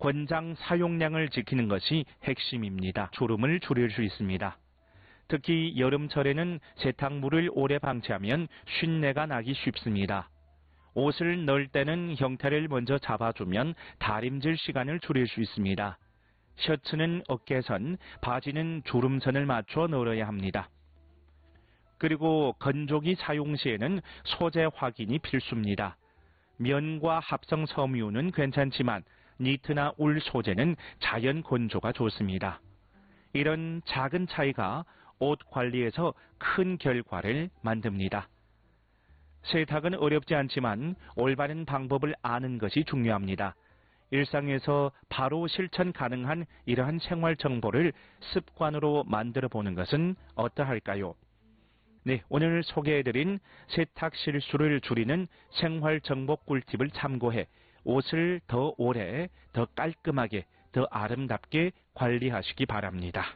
권장 사용량을 지키는 것이 핵심입니다. 주름을 줄일 수 있습니다. 특히 여름철에는 세탁물을 오래 방치하면 쉰내가 나기 쉽습니다. 옷을 넣을 때는 형태를 먼저 잡아주면 다림질 시간을 줄일 수 있습니다. 셔츠는 어깨선, 바지는 주름선을 맞춰 넣어야 합니다. 그리고 건조기 사용 시에는 소재 확인이 필수입니다. 면과 합성 섬유는 괜찮지만 니트나 울 소재는 자연 건조가 좋습니다. 이런 작은 차이가 옷 관리에서 큰 결과를 만듭니다. 세탁은 어렵지 않지만 올바른 방법을 아는 것이 중요합니다. 일상에서 바로 실천 가능한 이러한 생활 정보를 습관으로 만들어 보는 것은 어떠할까요? 네, 오늘 소개해드린 세탁 실수를 줄이는 생활 정보 꿀팁을 참고해 옷을 더 오래, 더 깔끔하게, 더 아름답게 관리하시기 바랍니다.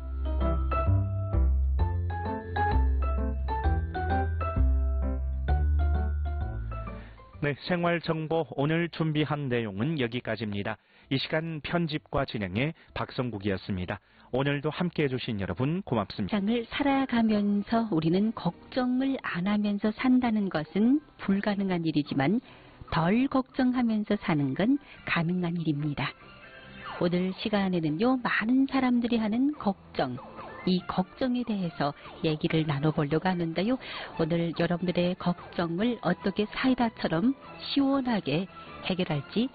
네, 생활정보 오늘 준비한 내용은 여기까지입니다. 이 시간 편집과 진행의 박성국이었습니다. 오늘도 함께해 주신 여러분 고맙습니다. 세상을 살아가면서 우리는 걱정을 안 하면서 산다는 것은 불가능한 일이지만 덜 걱정하면서 사는 건 가능한 일입니다. 오늘 시간에는요, 많은 사람들이 하는 걱정, 이 걱정에 대해서 얘기를 나눠보려고 하는데요. 오늘 여러분들의 걱정을 어떻게 사이다처럼 시원하게 해결할지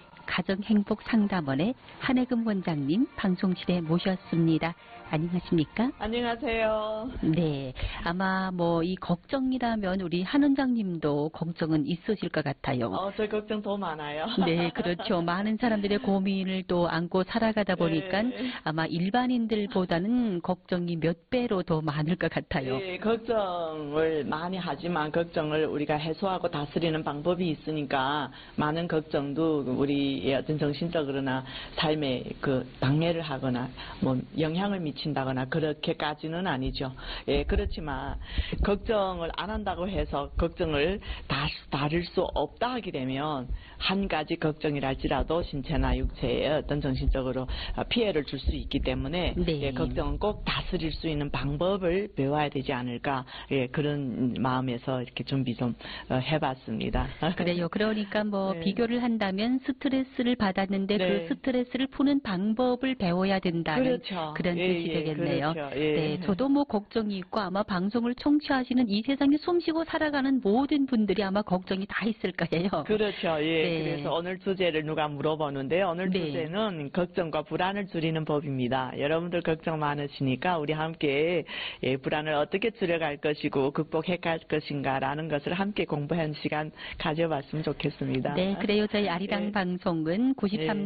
가정행복상담원의 한혜금 원장님 방송실에 모셨습니다. 안녕하십니까? 안녕하세요. 네, 아마 이 걱정이라면 우리 한 원장님도 걱정은 있으실 것 같아요. 저 걱정 더 많아요. 네, 그렇죠. 많은 사람들의 고민을 또 안고 살아가다 보니까 네. 아마 일반인들보다는 걱정이 몇 배로 더 많을 것 같아요. 네, 걱정을 많이 하지만 걱정을 우리가 해소하고 다스리는 방법이 있으니까 많은 걱정도 우리의 어떤 정신적으로나 삶에 방해를 하거나 영향을 미친다거나 그렇게까지는 아니죠. 예, 그렇지만 걱정을 안 한다고 해서 걱정을 다룰 수 없다 하게 되면 한 가지 걱정이랄지라도 신체나 육체에 어떤 정신적으로 피해를 줄 수 있기 때문에 네. 예, 걱정은 꼭 다스릴 수 있는 방법을 배워야 되지 않을까, 예, 그런 마음에서 이렇게 준비 좀 해봤습니다. 그래요. 그러니까 네. 비교를 한다면 스트레스를 받았는데 네. 그 스트레스를 푸는 방법을 배워야 된다는 그렇죠. 그런 예, 뜻이 예, 되겠네요. 그렇죠. 예. 네, 저도 걱정이 있고 아마 방송을 청취하시는 이 세상에 숨쉬고 살아가는 모든 분들이 아마 걱정이 다 있을 거예요. 그렇죠. 예. 네. 그래서 오늘 주제를 누가 물어보는데 오늘 네. 주제는 걱정과 불안을 줄이는 법입니다. 여러분들 걱정 많으시니까 우리 함께 불안을 어떻게 줄여갈 것이고 극복해 갈 것인가라는 것을 함께 공부하는 시간 가져봤으면 좋겠습니다. 네, 그래요. 저희 아리랑 네. 방송은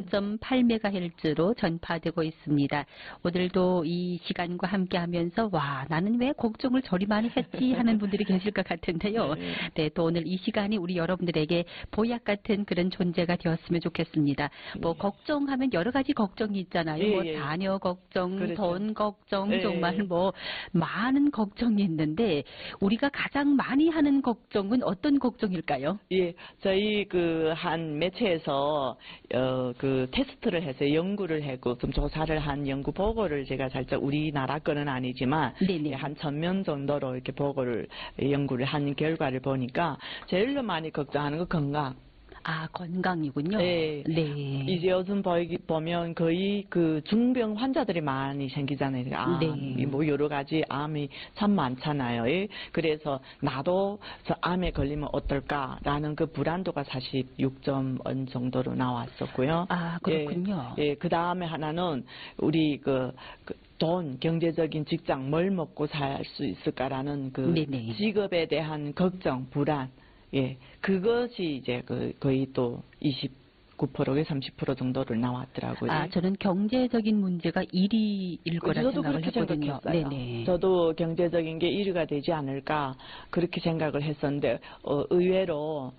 93.8MHz로 전파되고 있습니다. 오늘도 이 시간과 함께 하면서 나는 왜 걱정을 저리 많이 했지 하는 분들이 계실 것 같은데요. 네, 또 오늘 이 시간이 우리 여러분들에게 보약 같은 그런 존재가 되었으면 좋겠습니다. 걱정하면 여러 가지 걱정이 있잖아요. 예. 자녀 걱정, 그렇죠. 돈 걱정, 예. 정말 많은 걱정이 있는데 우리가 가장 많이 하는 걱정은 어떤 걱정일까요? 예, 저희 한 매체에서 테스트를 해서 연구를 하고 좀 조사를 한 연구 보고를 제가 살짝 우리나라 거는 아니지만 네네. 한 1000명 정도로 이렇게 연구를 한 결과를 보니까 제일 많이 걱정하는 건 건강. 건강이군요. 네. 네. 이제 요즘 보면 거의 중병 환자들이 많이 생기잖아요. 네. 여러 가지 암이 참 많잖아요. 예. 그래서 나도 저 암에 걸리면 어떨까라는 불안도가 46.1 정도로 나왔었고요. 그렇군요. 예, 그 다음에 하나는 우리 돈, 경제적인 직장, 뭘 먹고 살 수 있을까라는 네네. 직업에 대한 걱정, 불안. 예, 그것이 이제 거의 또 29%에 30% 정도를 나왔더라고요. 저는 경제적인 문제가 1위일 거라 저도 생각을 그렇게 했거든요. 생각했어요. 네네. 저도 경제적인 게 1위가 되지 않을까 그렇게 생각을 했었는데 의외로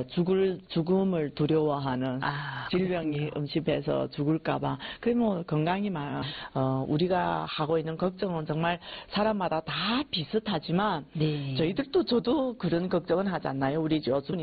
죽음을 두려워하는 질병이 그렇군요. 음습해서 죽을까봐 건강이 우리가 하고 있는 걱정은 정말 사람마다 다 비슷하지만 네. 저도 그런 걱정은 하지 않나요? 우리 요즘